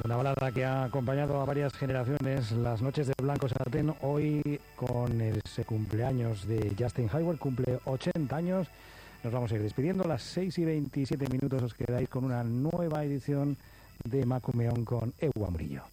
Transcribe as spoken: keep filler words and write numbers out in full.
Una balada que ha acompañado a varias generaciones, las noches de Blanco Satén. Hoy, con ese cumpleaños de Justin Hayward, cumple ochenta años. Nos vamos a ir despidiendo. A las seis y veintisiete minutos os quedáis con una nueva edición de Macumeón con Ewa Murillo.